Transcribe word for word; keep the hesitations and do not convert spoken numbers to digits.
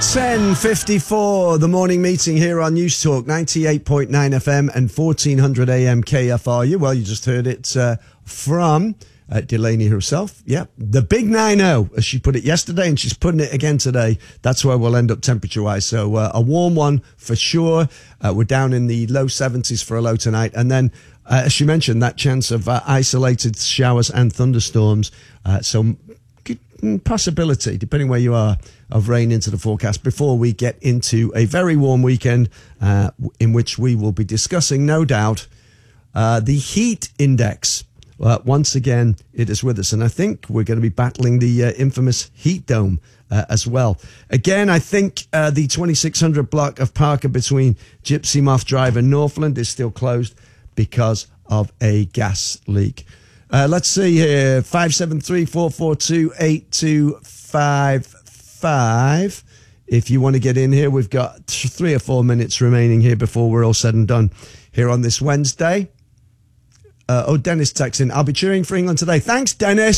ten fifty-four, the morning meeting here on News Talk, ninety-eight point nine F M and fourteen hundred A M K F R U. Well, you just heard it uh, from uh, Delaney herself. Yeah, the big nine oh, as she put it yesterday, and she's putting it again today. That's where we'll end up temperature-wise. So uh, a warm one for sure. Uh, we're down in the low seventies for a low tonight. And then, uh, as she mentioned, that chance of uh, isolated showers and thunderstorms. Uh, so possibility, depending where you are, of rain into the forecast before we get into a very warm weekend uh, in which we will be discussing, no doubt, uh, the heat index. Uh, once again, it is with us, and I think we're going to be battling the uh, infamous heat dome uh, as well. Again, I think uh, the twenty-six hundred block of Parker between Gypsy Moth Drive and Northland is still closed because of a gas leak. Uh, let's see here, five seven three, four four two, eight two five five. If you want to get in here, we've got th- three or four minutes remaining here before we're all said and done here on this Wednesday. Uh, oh, Dennis texting, I'll be cheering for England today. Thanks, Dennis.